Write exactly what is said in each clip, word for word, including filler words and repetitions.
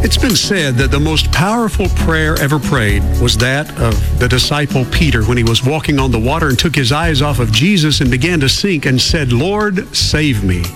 It's been said that the most powerful prayer ever prayed was that of the disciple Peter when he was walking on the water and took his eyes off of Jesus and began to sink and said, "Lord, save me."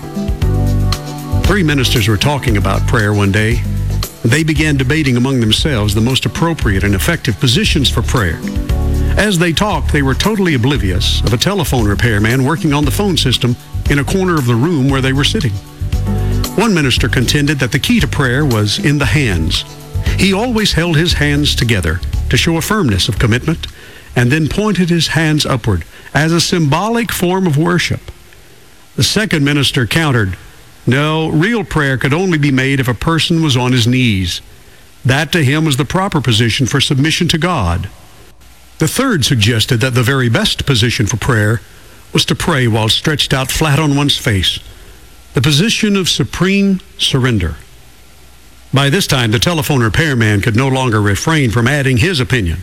Three ministers were talking about prayer one day. They began debating among themselves the most appropriate and effective positions for prayer. As they talked, they were totally oblivious of a telephone repairman working on the phone system in a corner of the room where they were sitting. One minister contended that the key to prayer was in the hands. He always held his hands together to show a firmness of commitment and then pointed his hands upward as a symbolic form of worship. The second minister countered, no, real prayer could only be made if a person was on his knees. That to him was the proper position for submission to God. The third suggested that the very best position for prayer was to pray while stretched out flat on one's face, the position of supreme surrender. By this time, the telephone repairman could no longer refrain from adding his opinion.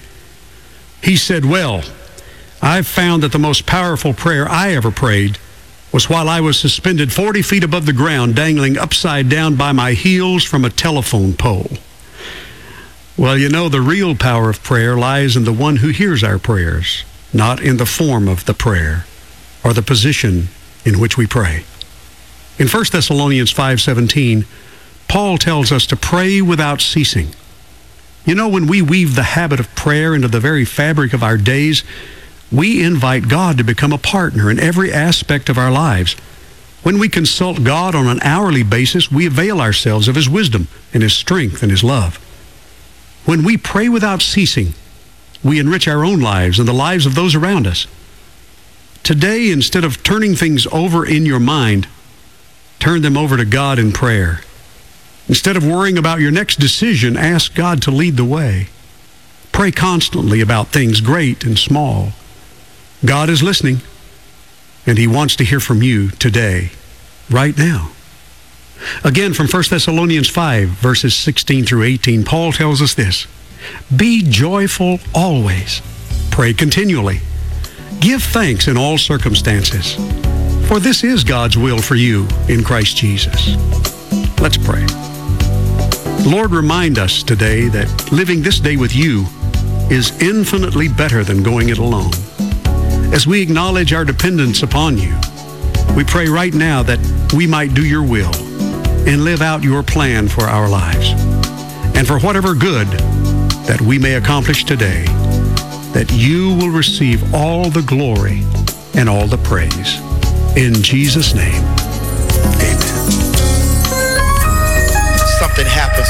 He said, well, I've found that the most powerful prayer I ever prayed was while I was suspended forty feet above the ground, dangling upside down by my heels from a telephone pole. Well, you know, the real power of prayer lies in the one who hears our prayers, not in the form of the prayer or the position in which we pray. In First Thessalonians five seventeen, Paul tells us to pray without ceasing. You know, when we weave the habit of prayer into the very fabric of our days, we invite God to become a partner in every aspect of our lives. When we consult God on an hourly basis, we avail ourselves of His wisdom and His strength and His love. When we pray without ceasing, we enrich our own lives and the lives of those around us. Today, instead of turning things over in your mind, turn them over to God in prayer. Instead of worrying about your next decision, ask God to lead the way. Pray constantly about things great and small. God is listening, and He wants to hear from you today, right now. Again, from First Thessalonians five, verses sixteen through eighteen, Paul tells us this: be joyful always. Pray continually. Give thanks in all circumstances, for this is God's will for you in Christ Jesus. Let's pray. Lord, remind us today that living this day with you is infinitely better than going it alone. As we acknowledge our dependence upon you, we pray right now that we might do your will and live out your plan for our lives. And for whatever good that we may accomplish today, that you will receive all the glory and all the praise. In Jesus' name, amen. Something happens